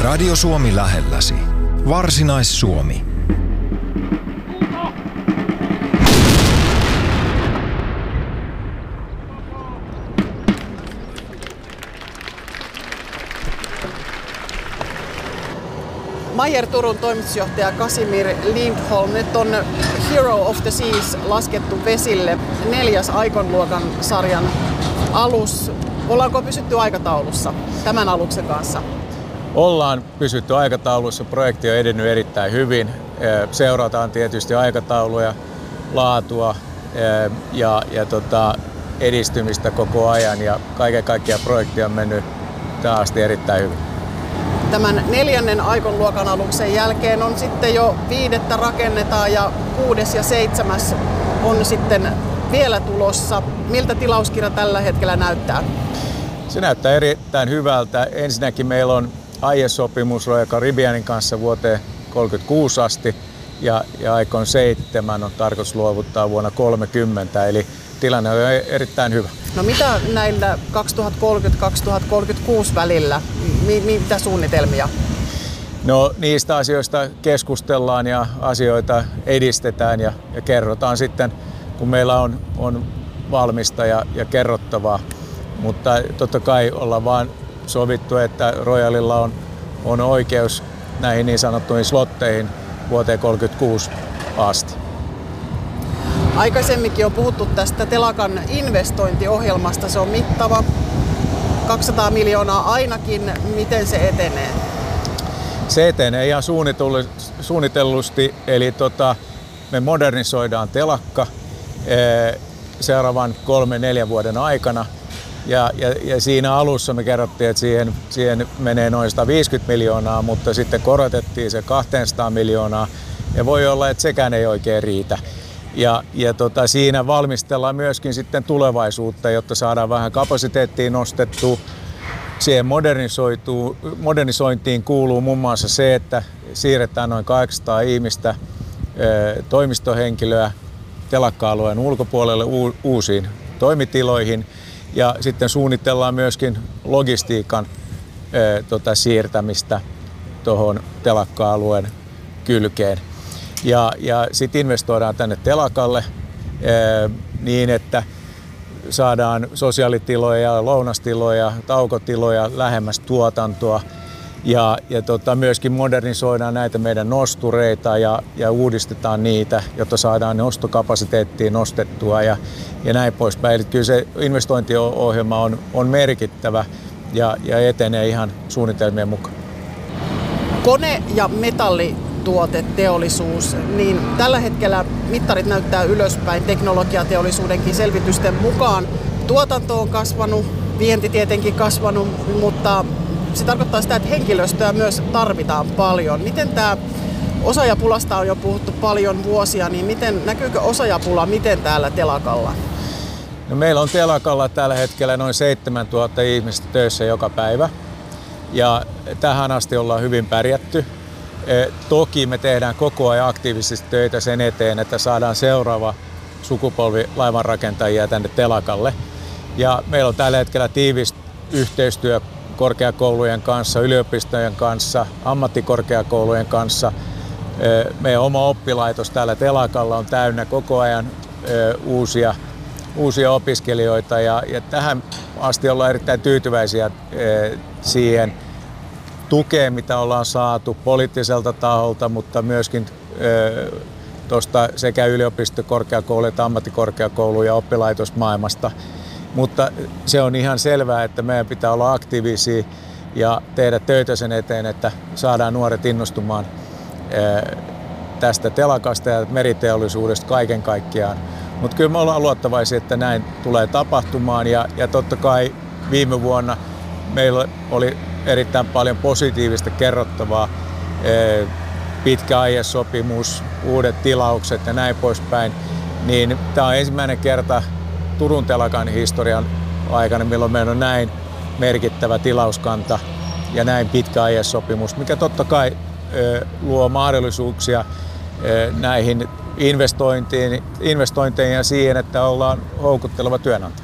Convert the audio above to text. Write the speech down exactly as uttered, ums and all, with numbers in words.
Radio Suomi lähelläsi. Varsinais-Suomi. Meyer Turun toimitusjohtaja Casimir Lindholm, nyt on Hero of the Seas laskettu vesille, neljäs Icon-luokan sarjan alus. Ollaanko pysytty aikataulussa tämän aluksen kanssa? Ollaan pysytty aikataulussa, projekti on edennyt erittäin hyvin. Seurataan tietysti aikatauluja, laatua ja, ja tota, edistymistä koko ajan ja kaiken kaikkiaan projekti on mennyt tähän asti erittäin hyvin. Tämän neljännen Icon-luokan aluksen jälkeen on sitten jo viidettä rakennetaan ja kuudes ja seitsemäs on sitten vielä tulossa. Miltä tilauskirja tällä hetkellä näyttää? Se näyttää erittäin hyvältä. Ensinnäkin meillä on aiesopimus Royal Caribbeanin kanssa vuoteen kolmekymmentäkuusi asti ja, ja Icon seitsemän on tarkoitus luovuttaa vuonna kolmekymmentä, eli tilanne on erittäin hyvä. No mitä näillä kaksituhattakolmekymmentä kaksituhattakolmekymmentäkuusi välillä, mi- mitä suunnitelmia? No niistä asioista keskustellaan ja asioita edistetään ja, ja kerrotaan sitten, kun meillä on, on valmista ja, ja kerrottavaa. Mutta totta kai ollaan vaan sovittu, että Royalilla on, on oikeus näihin niin sanottuihin slotteihin vuoteen kolmekymmentäkuusi asti. Aikaisemminkin on puhuttu tästä telakan investointiohjelmasta. Se on mittava, kaksisataa miljoonaa ainakin. Miten se etenee? Se etenee ihan suunnitellusti, eli tota, me modernisoidaan telakka seuraavan kolmen neljän vuoden aikana. Ja, ja, ja siinä alussa me kerrottiin, että siihen, siihen menee noin sata viisikymmentä miljoonaa, mutta sitten korotettiin se kaksisataa miljoonaa. Ja voi olla, että sekään ei oikein riitä. Ja, ja tota, siinä valmistellaan myöskin sitten tulevaisuutta, jotta saadaan vähän kapasiteettia nostettua. Siihen modernisointiin kuuluu muun muassa se, että siirretään noin kahdeksansataa ihmistä, toimistohenkilöä telakka-alueen ulkopuolelle uusiin toimitiloihin. Ja sitten suunnitellaan myöskin logistiikan tota, siirtämistä tuohon telakka-alueen kylkeen. Ja, ja sitten investoidaan tänne telakalle ee, niin, että saadaan sosiaalitiloja, lounastiloja, taukotiloja lähemmäs tuotantoa. Ja, ja tota, myöskin modernisoidaan näitä meidän nostureita ja, ja uudistetaan niitä, jotta saadaan nostokapasiteettia nostettua ja, ja näin poispäin. Eli kyllä se investointiohjelma on, on merkittävä ja, ja etenee ihan suunnitelmien mukaan. Kone- ja metallituoteteollisuus, niin tällä hetkellä mittarit näyttää ylöspäin teknologiateollisuudenkin selvitysten mukaan. Tuotanto on kasvanut, vienti tietenkin kasvanut, mutta se tarkoittaa sitä, että henkilöstöä myös tarvitaan paljon. Miten tämä osaajapulasta on jo puhuttu paljon vuosia, niin miten, näkyykö osaajapula miten täällä telakalla? No meillä on telakalla tällä hetkellä noin seitsemäntuhatta ihmistä töissä joka päivä ja tähän asti ollaan hyvin pärjätty. E, toki me tehdään koko ajan aktiivisesti töitä sen eteen, että saadaan seuraava sukupolvi laivanrakentajia tänne telakalle. Ja meillä on tällä hetkellä tiivis yhteistyö korkeakoulujen kanssa, yliopistojen kanssa, ammattikorkeakoulujen kanssa. Meidän oma oppilaitos täällä telakalla on täynnä koko ajan uusia, uusia opiskelijoita ja, ja tähän asti ollaan erittäin tyytyväisiä siihen tukeen, mitä ollaan saatu poliittiselta taholta, mutta myöskin tuosta sekä yliopisto-, korkeakoulu- että ammattikorkeakoulu- ja oppilaitosmaailmasta. Mutta se on ihan selvää, että meidän pitää olla aktiivisia ja tehdä töitä sen eteen, että saadaan nuoret innostumaan tästä telakasta ja meriteollisuudesta kaiken kaikkiaan. Mutta kyllä me ollaan luottavaisia, että näin tulee tapahtumaan ja, ja totta kai viime vuonna meillä oli erittäin paljon positiivista kerrottavaa. Pitkä aiesopimus, uudet tilaukset ja näin poispäin. Niin tämä on ensimmäinen kerta Turun telakan historian aikana, milloin meillä on näin merkittävä tilauskanta ja näin pitkä aiesopimus, mikä totta kai ö, luo mahdollisuuksia ö, näihin investointeihin, investointeihin ja siihen, että ollaan houkutteleva työnantaja.